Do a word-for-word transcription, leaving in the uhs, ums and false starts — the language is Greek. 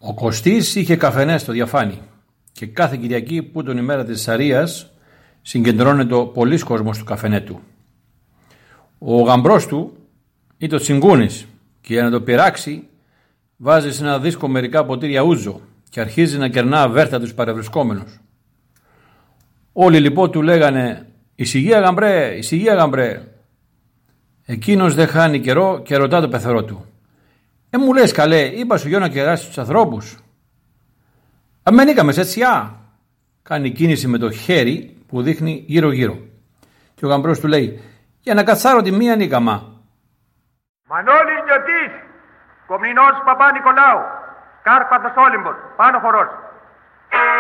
Ο Κωστής είχε καφενέ στο Διαφάνι και κάθε Κυριακή που τον ημέρα της Σαρίας συγκεντρώνεται πολλής κόσμος του καφενέ του. Ο γαμπρός του ήταν ο Τσιγκούνης και για να το πειράξει βάζει σε ένα δίσκο μερικά ποτήρια ούζο και αρχίζει να κερνά βέρτα τους παρευρισκόμενους. Όλοι λοιπόν του λέγανε «Ησυχία γαμπρέ, ησυχία γαμπρέ». Εκείνος δεν χάνει καιρό και ρωτά το πεθερό του «Ε μου λες καλέ, είπα σου γιο να κεράσεις τους ανθρώπους». «Αμενήκαμε έτσι, κάνει κίνηση με το χέρι που δείχνει γύρω γύρω. Και ο γαμπρός του λέει «Για να κατσάρω τη μία νίκαμα». Μανώλης Νιωτής, Κομνηνός Παπα-Νικολάου, Κάρπαθος Όλυμπος, πάνω χορός.